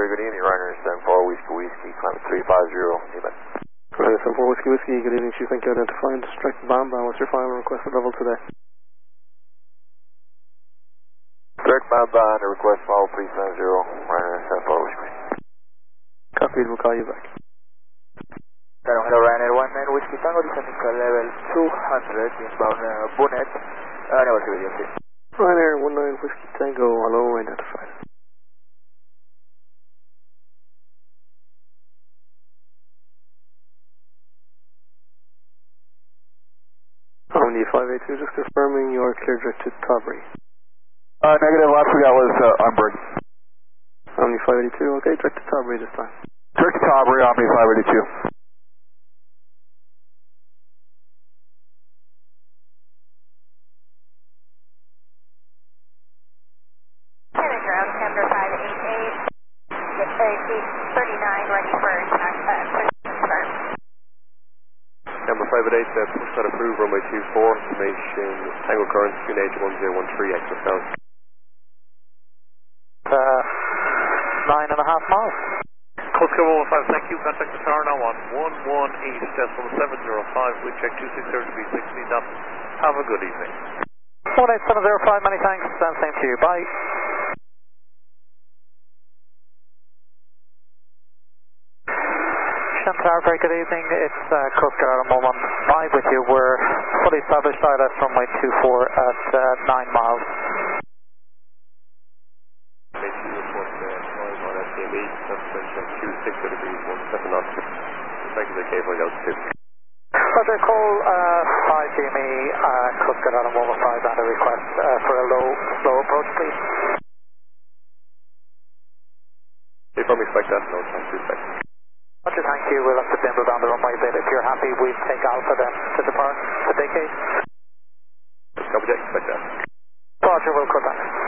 good evening, Ryanair 74 Whiskey Whiskey, climate 350, Newman. Ryanair 74 Whiskey Whiskey, good evening, Chief. Thank you. Identified, direct Bamba. What's your final requested level today? Direct Bamba and a request follow 370, Ryanair 74 Whiskey. Copied, we'll call you back. Hello, Ryanair 19 Whiskey Tango, descending to level 200, inbound Bonnet, never see you, please. Ryanair 19 Whiskey Tango, hello, identified. Omni 582, just confirming you are clear direct to Tawbury. Negative, last we got was Umbrick. Omni 582, okay, direct to Tawbury this time. Direct to Tawbury, Omni 582. Ground Camber 588, get AC39 ready for attack, confirm. Camber 588, push that approved, runway 24, information, Tango current, QNH 1013, exit south. 9.5 miles. Coast Guard 15, thank you, contact the tower now on 118.705, wind check 260 degrees 16 knots. Have a good evening. 18705, many thanks, and same to you, bye. Tower, very good evening. It's Coast Guard on 115 with you. We're fully established out at runway 24 at 9 miles. Report flying on SCME, suspension 260 degrees 17 knots. Respect to the cable altitude. Roger, call 5GME, Coast Guard on 115 and a request for a slow approach, please. If I'm expect that, no, time 2 seconds. Roger, thank you. We'll have to dimble down the runway a bit. If you're happy, we'll take Alpha then to depart, to vacate. Copy that, expect that. Roger, we'll cut that.